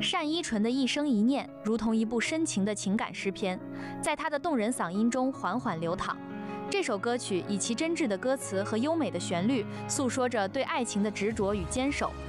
单依纯的一生一念，如同一部深情的情感诗篇，在她的动人嗓音中缓缓流淌。这首歌曲以其真挚的歌词和优美的旋律，诉说着对爱情的执着与坚守。